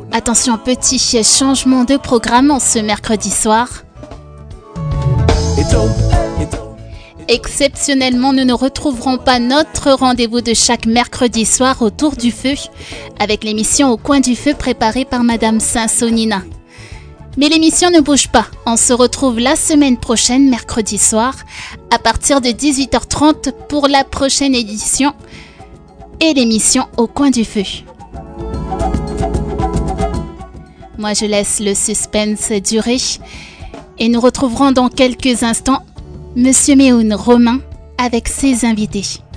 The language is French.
Attention, petit changement de programme en ce mercredi soir. Exceptionnellement, nous ne retrouverons pas notre rendez-vous de chaque mercredi soir autour du feu avec l'émission Au coin du feu préparée par Madame Sansonina. Mais l'émission ne bouge pas. On se retrouve la semaine prochaine, mercredi soir, à partir de 18h30 pour la prochaine édition et l'émission Au coin du feu. Moi, je laisse le suspense durer et nous retrouverons dans quelques instants Monsieur Méhoun Romain avec ses invités.